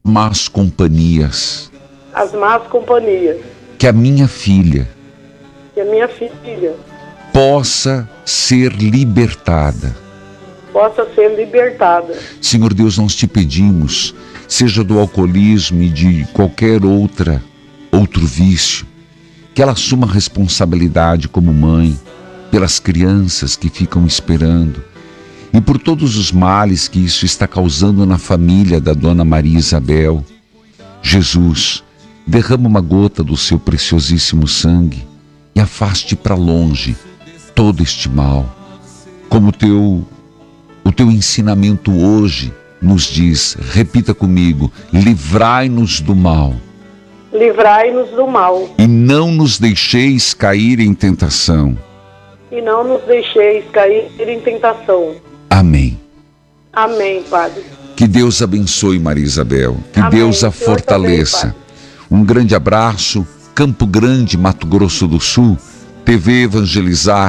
más companhias. as más companhias. Que a minha filha Que a minha filha possa ser libertada. possa ser libertada. Senhor Deus, nós te pedimos, seja do alcoolismo e de qualquer outro vício, que ela assuma a responsabilidade como mãe pelas crianças que ficam esperando e por todos os males que isso está causando na família da Dona Maria Isabel. Jesus, derrama uma gota do seu preciosíssimo sangue e afaste para longe todo este mal. Como o teu ensinamento hoje nos diz, repita comigo: livrai-nos do mal. Livrai-nos do mal. E não nos deixeis cair em tentação. E não nos deixeis cair em tentação. Amém. Amém, Padre. Que Deus abençoe Maria Isabel. Que Amém. Deus a fortaleça. Também, um grande abraço. Campo Grande, Mato Grosso do Sul. TV Evangelizar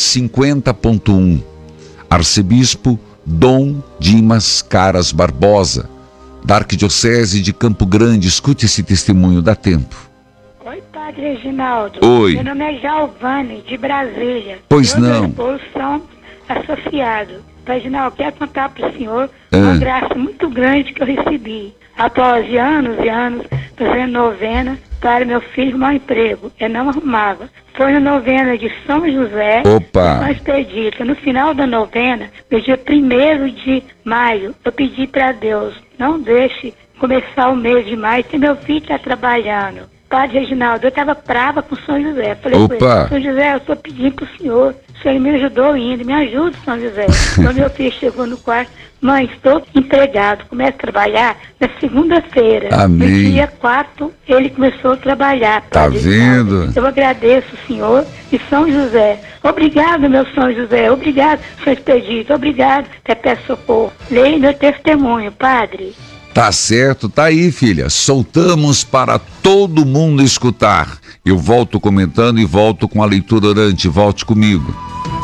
50.1. Arcebispo Dom Dimas Caras Barbosa, da Arquidiocese de Campo Grande. Escute esse testemunho, dá tempo. Oi, Padre Reginaldo. Oi. Meu nome é Giovanni, de Brasília. Pois Eu não. São associado. Padre Reginaldo, quero contar para o senhor uma graça muito grande que eu recebi. Após anos e anos fazendo novena para meu filho arrumar um emprego. Eu não arrumava. Foi na novena de São José. Opa! São Expedita. No final da novena, no dia 1º de maio, eu pedi para Deus, não deixe começar o mês de maio, que meu filho está trabalhando. Padre Reginaldo, eu estava brava com São José. Falei com ele: São José, eu estou pedindo para o senhor me ajudou ainda, me ajuda, São José. Quando meu filho chegou no quarto: mãe, estou empregado, começo a trabalhar na segunda-feira. Amém. No dia 4, ele começou a trabalhar. Tá Padre vendo? Reginaldo. Eu agradeço o senhor e São José. Obrigado, meu São José. Obrigado, São Expedito. Obrigado, Pepe Socorro. Leia meu testemunho, Padre. Tá certo, tá aí, filha. Soltamos para todo mundo escutar. Eu volto comentando e volto com a leitura orante. Volte comigo.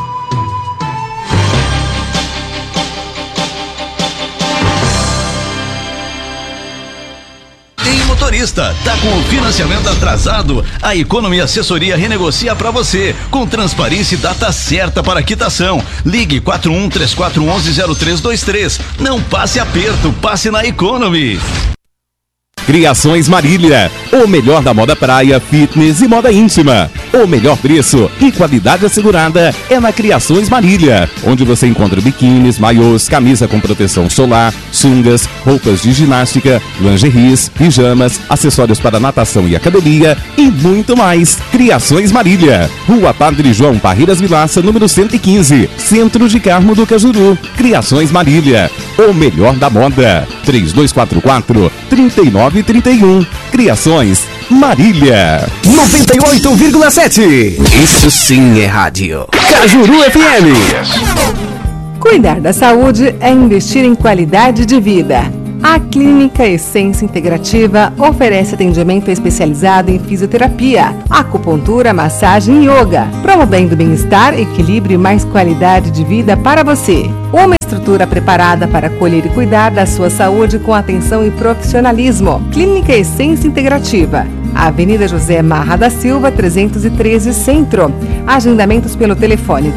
Motorista, tá com o financiamento atrasado? A Economy Assessoria renegocia para você, com transparência e data certa para quitação. Ligue 4134110323. Não passe aperto, passe na Economy. Criações Marília, o melhor da moda praia, fitness e moda íntima. O melhor preço e qualidade assegurada é na Criações Marília, onde você encontra biquínis, maiôs, camisa com proteção solar, sungas, roupas de ginástica, lingeries, pijamas, acessórios para natação e academia e muito mais. Criações Marília, Rua Padre João Parreiras Vilaça, número 115, Centro de Carmo do Cajuru. Criações Marília, o melhor da moda. 3244-3931. Criações Marília 98,7. Isso sim é rádio. Cajuru FM. Cuidar da saúde é investir em qualidade de vida. A Clínica Essência Integrativa oferece atendimento especializado em fisioterapia, acupuntura, massagem e yoga, promovendo bem-estar, equilíbrio e mais qualidade de vida para você. Uma estrutura preparada para acolher e cuidar da sua saúde com atenção e profissionalismo. Clínica Essência Integrativa, Avenida José Marra da Silva, 313 Centro. Agendamentos pelo telefone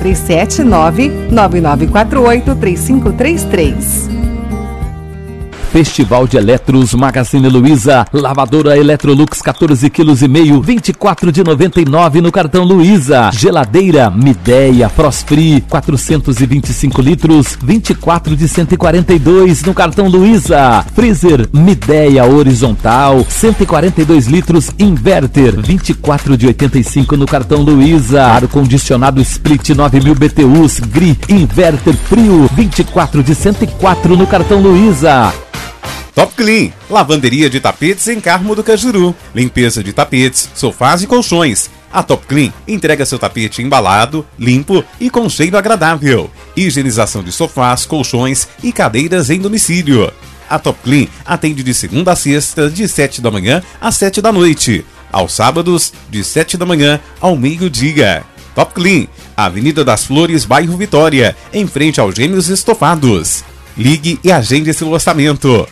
379-9948-3533. Festival de Eletros Magazine Luiza. Lavadora Electrolux 14,5 kg, 24 de 99 no cartão Luiza. Geladeira Midea Frost Free 425 litros, 24 de 142 no cartão Luiza. Freezer Midea Horizontal 142 litros Inverter 24 de 85 no cartão Luiza. Ar condicionado Split 9000 BTUs GRI Inverter Frio 24 de 104 no cartão Luiza. Top Clean, lavanderia de tapetes em Carmo do Cajuru, limpeza de tapetes, sofás e colchões. A Top Clean entrega seu tapete embalado, limpo e com cheiro agradável. Higienização de sofás, colchões e cadeiras em domicílio. A Top Clean atende de segunda a sexta, de 7 da manhã às 7 da noite. Aos sábados, de 7 da manhã ao meio-dia. Top Clean, Avenida das Flores, bairro Vitória, em frente aos Gêmeos Estofados. Ligue e agende seu orçamento.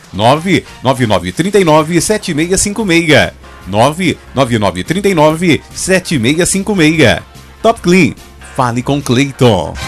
99939-7656. 99939-7656. Top Clean. Fale com Cleiton.